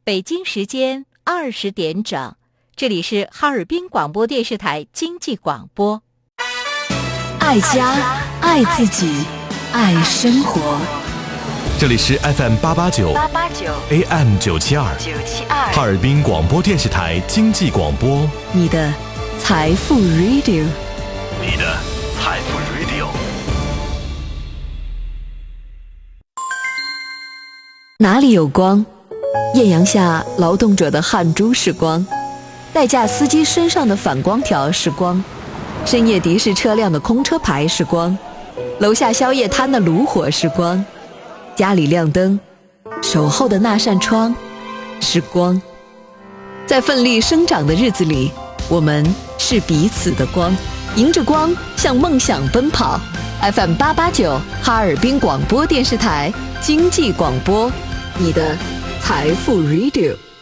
北京时间20点整，这里是哈尔滨广播电视台经济广播。 爱家，爱自己，爱生活。 这里是 FM889 AM972 哈尔滨广播电视台经济广播， 你的财富 Radio， 你的财富 Radio。 哪里有光？艳阳下劳动者的汗珠是光，代驾司机身上的反光条是光，深夜的士车辆的空车牌是光，楼下宵夜摊的炉火是光，家里亮灯，守候的那扇窗是光。在奋力生长的日子里，我们是彼此的光，迎着光向梦想奔跑。 FM889 哈尔滨广播电视台经济广播，你的财富 Radio。